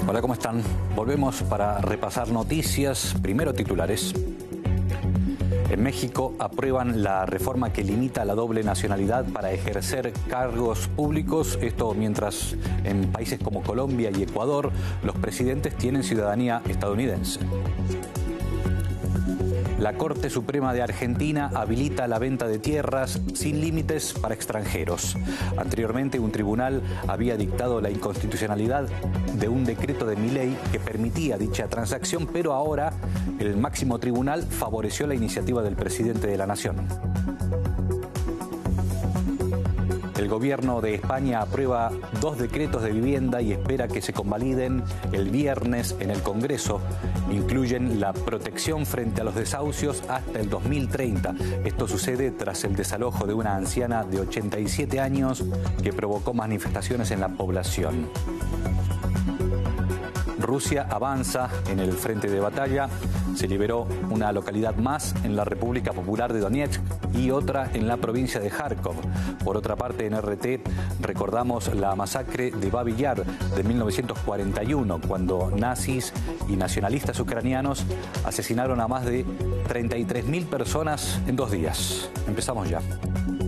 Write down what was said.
Hola, ¿cómo están? Volvemos para repasar noticias. Primero titulares. En México aprueban la reforma que limita la doble nacionalidad para ejercer cargos públicos. Esto mientras en países como Colombia y Ecuador los presidentes tienen ciudadanía estadounidense. La Corte Suprema de Argentina habilita la venta de tierras sin límites para extranjeros. Anteriormente, un tribunal había dictado la inconstitucionalidad de un decreto de Milei que permitía dicha transacción, pero ahora el máximo tribunal favoreció la iniciativa del presidente de la Nación. El gobierno de España aprueba 2 decretos de vivienda y espera que se convaliden el viernes en el Congreso. Incluyen la protección frente a los desahucios hasta el 2030. Esto sucede tras el desalojo de una anciana de 87 años que provocó manifestaciones en la población. Rusia avanza en el frente de batalla. Se liberó una localidad más en la República Popular de Donetsk y otra en la provincia de Kharkov. Por otra parte, en RT recordamos la masacre de Babi Yar de 1941, cuando nazis y nacionalistas ucranianos asesinaron a más de 33.000 personas en 2 días. Empezamos ya.